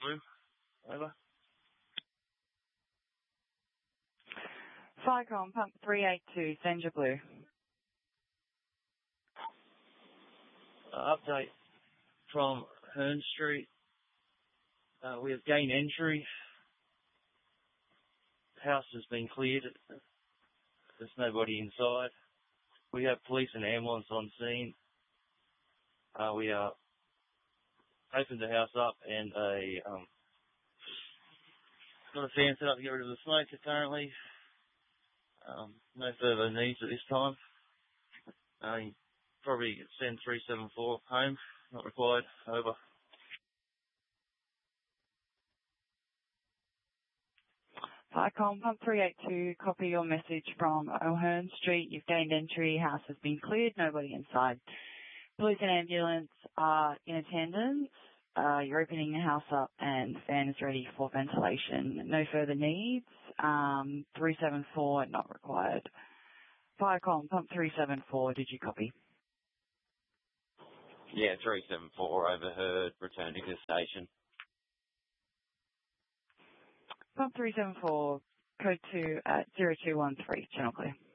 Blue, over. Firecom, pump 382, Senja Blue. Update from Hearn Street. We have gained entry. House has been cleared. There's nobody inside. We have police and ambulance on scene. We are opened the house up and got a fan set up to get rid of the smoke currently. No further needs at this time. Probably send 374 home. Not required. Over. Firecom, pump 382, copy your message from O'Hearn Street. You've gained entry. House has been cleared. Nobody inside. Police and ambulance are in attendance. You're opening the house up and fan is ready for ventilation. No further needs. 374 not required. Firecom, pump 374, did you copy? Yeah, 374 overheard, returning to the station. Pump 374, code 2 at 0213, channel clear.